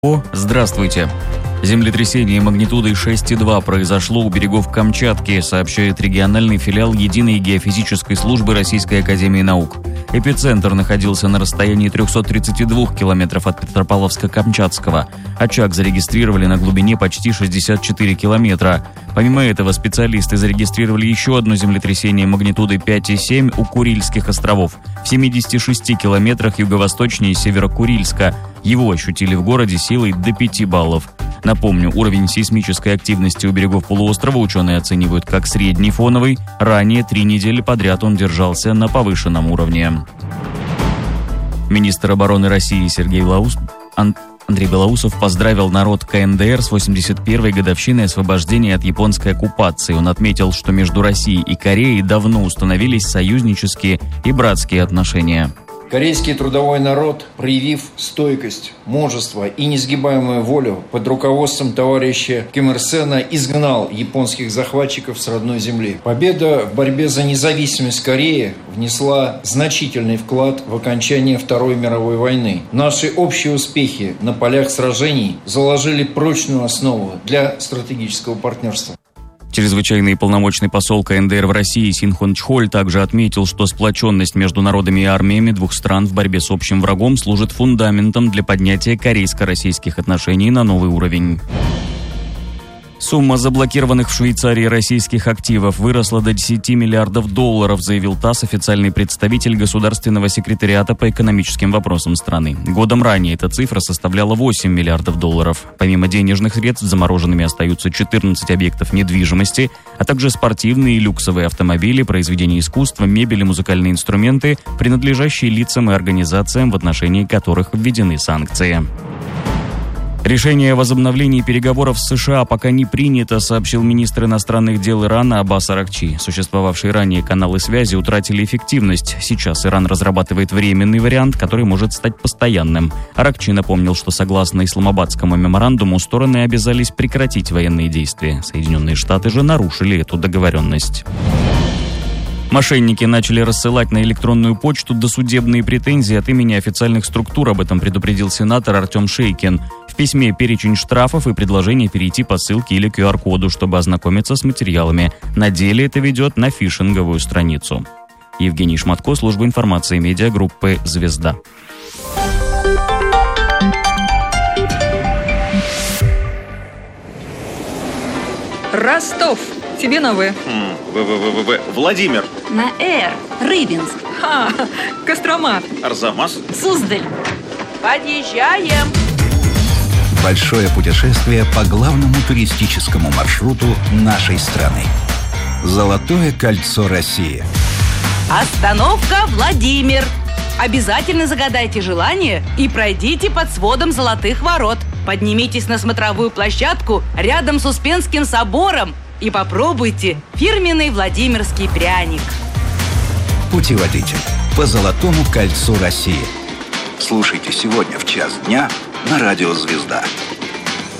Здравствуйте. Землетрясение магнитудой 6,2 произошло у берегов Камчатки, сообщает региональный филиал Единой геофизической службы Российской академии наук. Эпицентр находился на расстоянии 332 километров от Петропавловска-Камчатского. Очаг зарегистрировали на глубине почти 64 километра. Помимо этого, специалисты зарегистрировали еще одно землетрясение магнитудой 5,7 у Курильских островов, в 76 километрах юго-восточнее Северо-Курильска. Его ощутили в городе силой до 5 баллов. Напомню, уровень сейсмической активности у берегов полуострова ученые оценивают как средний фоновый. Ранее 3 недели подряд он держался на повышенном уровне. Министр обороны России Андрей Белоусов поздравил народ КНДР с 81-й годовщиной освобождения от японской оккупации. Он отметил, что между Россией и Кореей давно установились союзнические и братские отношения. Корейский трудовой народ, проявив стойкость, мужество и несгибаемую волю, под руководством товарища Ким Ир Сена изгнал японских захватчиков с родной земли. Победа в борьбе за независимость Кореи внесла значительный вклад в окончание Второй мировой войны. Наши общие успехи на полях сражений заложили прочную основу для стратегического партнерства. Чрезвычайный и полномочный посол КНДР в России Син Хон Чхоль также отметил, что сплоченность между народами и армиями двух стран в борьбе с общим врагом служит фундаментом для поднятия корейско-российских отношений на новый уровень. Сумма заблокированных в Швейцарии российских активов выросла до 10 миллиардов долларов, заявил ТАСС официальный представитель Государственного секретариата по экономическим вопросам страны. Годом ранее эта цифра составляла 8 миллиардов долларов. Помимо денежных средств, замороженными остаются 14 объектов недвижимости, а также спортивные и люксовые автомобили, произведения искусства, мебель и музыкальные инструменты, принадлежащие лицам и организациям, в отношении которых введены санкции. Решение о возобновлении переговоров с США пока не принято, сообщил министр иностранных дел Ирана Аббас Аракчи. Существовавшие ранее каналы связи утратили эффективность. Сейчас Иран разрабатывает временный вариант, который может стать постоянным. Аракчи напомнил, что согласно Исламабадскому меморандуму стороны обязались прекратить военные действия. Соединенные Штаты же нарушили эту договоренность. Мошенники начали рассылать на электронную почту досудебные претензии от имени официальных структур, об этом предупредил сенатор Артем Шейкин. В письме перечень штрафов и предложение перейти по ссылке или QR-коду, чтобы ознакомиться с материалами. На деле это ведет на фишинговую страницу. Евгений Шматко, служба информации медиагруппы «Звезда». Ростов. Тебе на В. Владимир. На Р. Рыбинск. Кострома. Арзамас. Суздаль. Подъезжаем. Большое путешествие по главному туристическому маршруту нашей страны. Золотое кольцо России. Остановка Владимир. Обязательно загадайте желание и пройдите под сводом Золотых ворот. Поднимитесь на смотровую площадку рядом с Успенским собором и попробуйте фирменный владимирский пряник. Путеводитель по Золотому кольцу России. Слушайте сегодня в час дня на радио «Звезда».